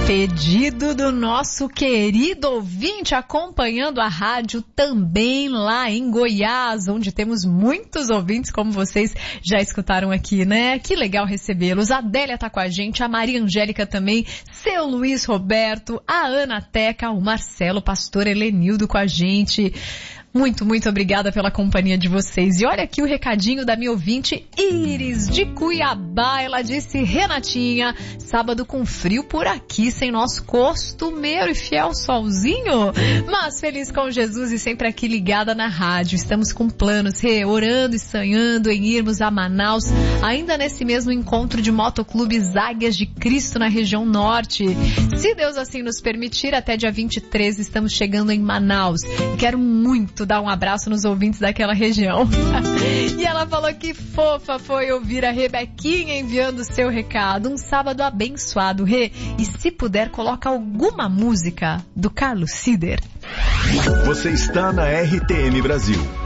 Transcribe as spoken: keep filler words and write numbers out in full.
Pedido do nosso querido ouvinte acompanhando a rádio também lá em Goiás, onde temos muitos ouvintes, como vocês já escutaram aqui, né? Que legal recebê-los. A Adélia tá com a gente, a Maria Angélica também, seu Luiz Roberto, a Ana Teca, o Marcelo, o pastor Helenildo com a gente. Muito, muito obrigada pela companhia de vocês. E olha aqui o recadinho da minha ouvinte Iris, de Cuiabá. Ela disse: Renatinha, sábado com frio por aqui, sem nosso costumeiro e fiel solzinho, mas feliz com Jesus e sempre aqui ligada na rádio. Estamos com planos, Rê, orando e sonhando em irmos a Manaus, ainda nesse mesmo encontro de motoclubes Águias de Cristo na região norte. Se Deus assim nos permitir, até dia vinte e três estamos chegando em Manaus. E quero muito dar um abraço nos ouvintes daquela região. E ela falou que fofa foi ouvir a Rebequinha enviando seu recado. Um sábado abençoado, Rê. E se puder, coloca alguma música do Carlos Cider. Você está na R T M Brasil.